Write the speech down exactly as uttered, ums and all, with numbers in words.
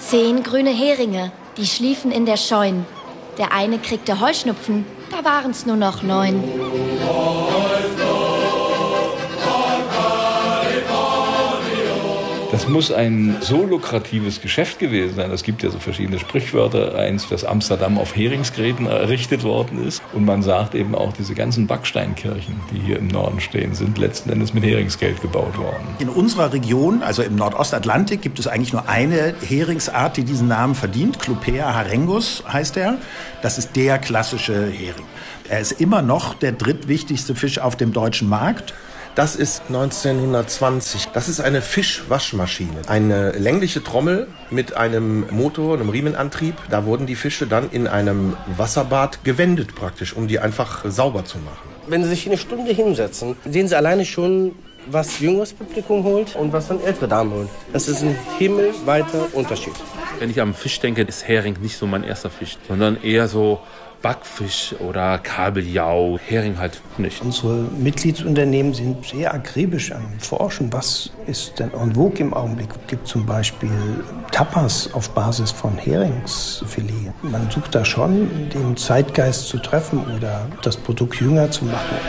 Zehn grüne Heringe, die schliefen in der Scheun. Der eine kriegte Heuschnupfen, da waren's nur noch neun. Das muss ein so lukratives Geschäft gewesen sein. Es gibt ja so verschiedene Sprichwörter. Eins, dass Amsterdam auf Heringsgräten errichtet worden ist. Und man sagt eben auch, diese ganzen Backsteinkirchen, die hier im Norden stehen, sind letzten Endes mit Heringsgeld gebaut worden. In unserer Region, also im Nordostatlantik, gibt es eigentlich nur eine Heringsart, die diesen Namen verdient. Clupea harengus heißt er. Das ist der klassische Hering. Er ist immer noch der drittwichtigste Fisch auf dem deutschen Markt. Das ist neunzehnhundertzwanzig. Das ist eine Fischwaschmaschine. Eine längliche Trommel mit einem Motor, einem Riemenantrieb. Da wurden die Fische dann in einem Wasserbad gewendet praktisch, um die einfach sauber zu machen. Wenn Sie sich eine Stunde hinsetzen, sehen Sie alleine schon, was jüngeres Publikum holt und was dann ältere Damen holen. Das ist ein himmelweiter Unterschied. Wenn ich am Fisch denke, ist Hering nicht so mein erster Fisch, sondern eher so Backfisch oder Kabeljau, Hering halt nicht. Unsere Mitgliedsunternehmen sind sehr akribisch am Forschen. Was ist denn en vogue im Augenblick? Es gibt zum Beispiel Tapas auf Basis von Heringsfilet. Man sucht da schon, den Zeitgeist zu treffen oder das Produkt jünger zu machen.